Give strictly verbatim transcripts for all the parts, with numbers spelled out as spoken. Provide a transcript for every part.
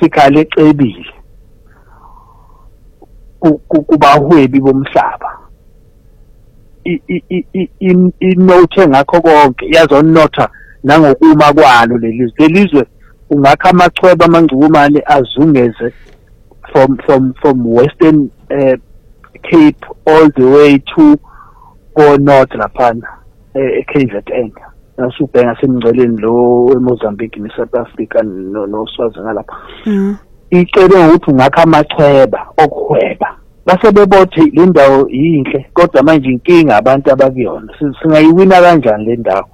geographically ecebile kubahwebi bomhlaba inothe ngakho konke yazonotha nangokuma kwalo lelizwe lelizwe ungakha amachweba amangcukumane azungeze from from from Western uh, Cape all the way to go north laphana e K Z N nasubhenga semngceleni lo eMozambique neSouth Africa no no Swaziland lapha mhm icebe ukuthi ungakha amachweba okuhweba base bebothe le ndawo yinhle kodwa manje inkinga abantu abakuyona singayiwina kanjani le ndawo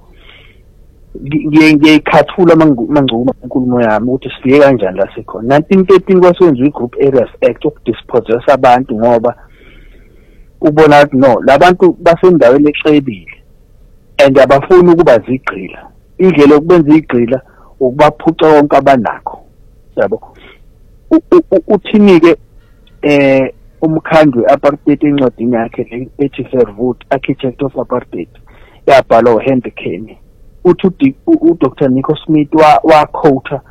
ngiyikhathula mangcuma inkulumo yami ukuthi sifike kanjani la sikhona nineteen thirteen kwasenziwa iGroup Areas Act ukudispossess abantu ngoba ubona ukuthi no labantu basendaweni exebile and abafuni ukuba zigqila indlela yokubenza igqila ukubaphuca wonke abanakho yabo uthini ke eh umkhandlu apartheid encwadini yakhe ethi Verwoerd Architect of Apartheid yabhalwa uHenry Kenny uthi uDr Nico Smith wa wa quote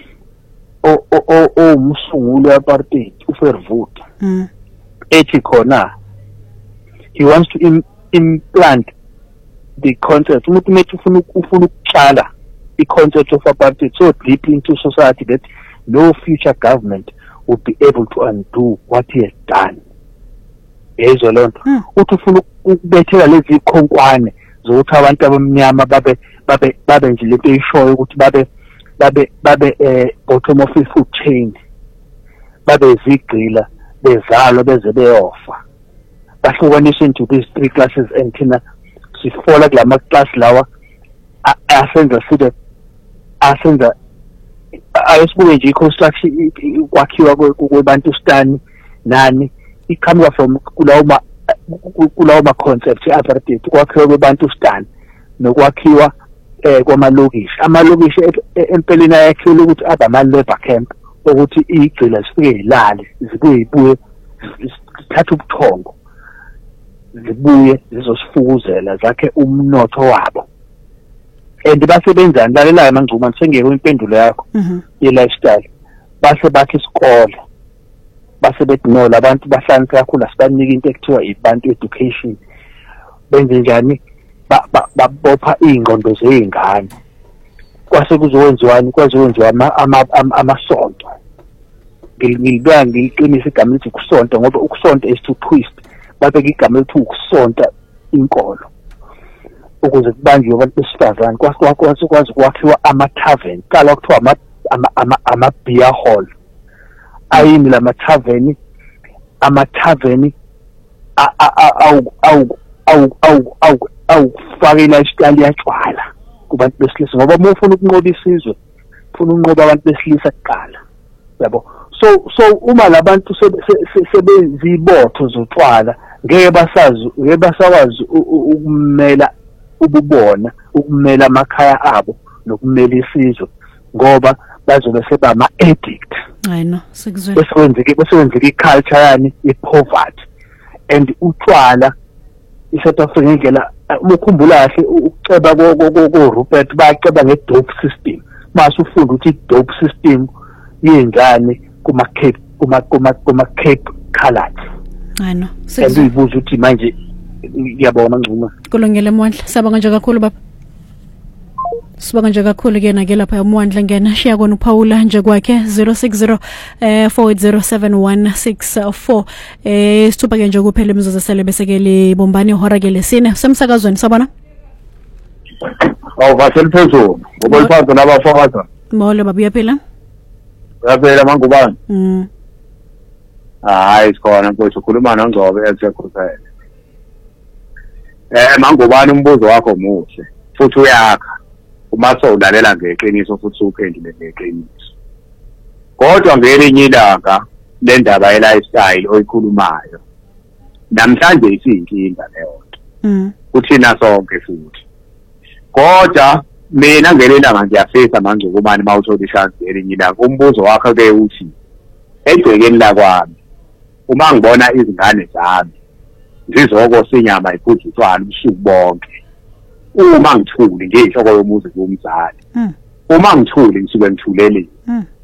o o o umsunguli weapartheid uVerwoerd mm ethi khona he wants to im, implant the concept umuntu methi ufuna ufuna ukutshala the concept of apartheid so deep into society that no future government would be able to undo what he has done ezo lonto uthi ufuna ukubethela lezi khonkwane zokuthi abantu abamnyama babe babe babe nje lento ishoyo ukuthi babe babe babe eh bottom of the food chain babe zigqila bezalo beze beyofa bahlukaniswe into these three classes and thina sifola kulama class lawa asenza side asenza ayisibuke nje construction kwakhiwa kwebantu stani nani iqhamuka from kulawa kulawa ma concepts apartheid kwakhiwa kwebantu stani nokwakhiwa eh kwamalokishi amalokishi empeleni ayakhiwe ukuthi abama labor camp ukuthi igcila sifike ilale zibuye ibuye sithatha ubuthongo zibuye zizosifukuzela zakhe umnotho wabo and basebenzani lalelayo mangcuma sengeke impendulo yakho ye lifestyle base bakhe isikole base bethi no labantu bahlanisa kakhulu asibanika into ekuthiwa ibantu education benze njani babopha ingqondo zeingane kwase kuzokwenziwani kwazokwenziwa amasonto ngilibanga ngiliqinisa igama lithi kusonto ngoba ukusonto is to twist babeka igama lithi ukusonta inkolo ukuze kubanjwe abantu besifazane kwasikwazi kwazi kwakhiwa ama tavern kala kuthiwa ama ama ama beer hall ayini la tavern ama tavern au au au au au awufake lifestyle yatshwala kubantu besilisa ngoba uma ufuna ukunqoba isizwe ufuna ukunqoba abantu besilisa kuqala yabo so so uma labantu sebezibotho zotshwala ngeke basazi ngeke basakwazi ukumela ububona ukumela amakhaya abo nokumela isizwe ngoba bazobe sebama addict I know sikuzwe besenzeke besenzeke iculture yani ipoverty and utshwala iSouth Africa ngendlela ukukhumbula kahle ukuceba ko Rupert baceba ngedope system mase ufunda ukuthi dope system yenzani kuma Cape kuma kuma kuma Cape Colored I know sibuza ukuthi manje ngiyabona ngcuma kulungile Mwandla sabanga nje kakhulu baba Sibanga nje kakhulu ke na ke lapha eMwandla ngena shiya kona uPaula nje kwakhe zero six zero four eight zero seven one six four eh sithupa ke nje kuphela imizuzu esele besekele bombani ihora ke lesine semsakazweni sabona Awu basel phezulu ngobaliphansi nabafakaza Molo baba uyaphila Uyaphila mangubani Mm Hayi sikhona mfowethu ukhuluma noNgcobo esekhosela Eh mangubani umbuzo wakho muhle futhi uyakha uma sowulalela ngeqiniso futhi uphendule ngeqiniso kodwa ngelinye ilanga le ndaba ye lifestyle oyikhulumayo namhlanje isiyinkinga leyo nto mm kuthina sonke futhi kodwa mina ngelelanga ngiyafisa manje kubani mawuthola ishance ngelinye ilanga umbuzo wakho ke uthi egcekeni la kwami uma ngibona izingane zami zizoko sinyama iphuthu utshwala ubusuku bonke uma ngithuli nje inhloko yomuzi kumzali mm uma ngithuli ngisuke ngithulelile mm